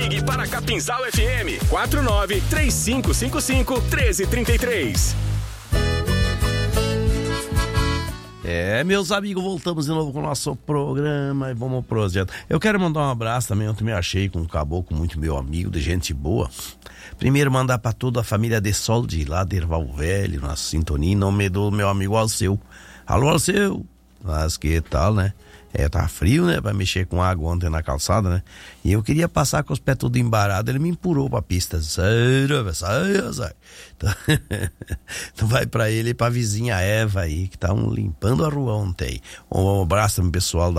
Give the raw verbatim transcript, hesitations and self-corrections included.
Ligue para Capinzal F M quatro nove três cinco cinco cinco um três três três. É, meus amigos, voltamos de novo com o nosso programa e vamos pro projeto. Eu quero mandar um abraço também, ontem me achei com um caboclo muito meu amigo, de gente boa. Primeiro mandar pra toda a família de Sol de lá, de Erval Velho, na sintonia, em nome do meu amigo Alceu. Alô, Alceu! Mas que tal, né? É, tá frio, né? Vai mexer com água ontem na calçada, né? E eu queria passar com os pés tudo embarados, ele me empurrou pra pista. Sai, sai, sai. Então, então vai pra ele e pra vizinha Eva aí, que tá um limpando a rua ontem. Um abraço pro pessoal da